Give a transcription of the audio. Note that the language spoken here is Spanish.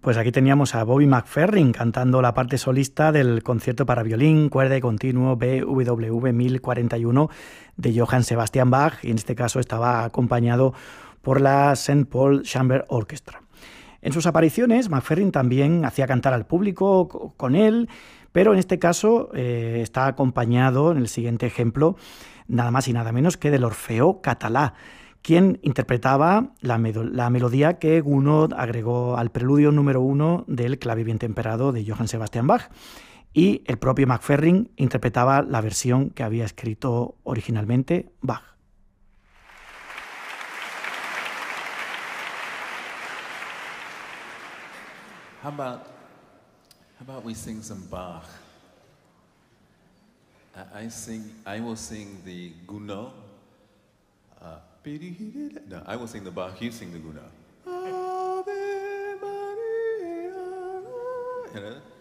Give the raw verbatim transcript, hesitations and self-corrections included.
Pues aquí teníamos a Bobby McFerrin cantando la parte solista del concierto para violín, cuerda y continuo B W V mil cuarenta y uno de Johann Sebastian Bach, y en este caso estaba acompañado por la Saint Paul Chamber Orchestra. En sus apariciones, McFerrin también hacía cantar al público con él, pero en este caso eh, está acompañado, en el siguiente ejemplo, nada más y nada menos que del Orfeo Catalá, quien interpretaba la, la melodía que Gounod agregó al preludio número uno del Clave bien temperado de Johann Sebastian Bach, y el propio McFerrin interpretaba la versión que había escrito originalmente Bach. How about, how about we sing some Bach? I, I sing. I will sing the Gounod. Uh, no, I will sing the Bach. You sing the Gounod. Ave Maria. You know?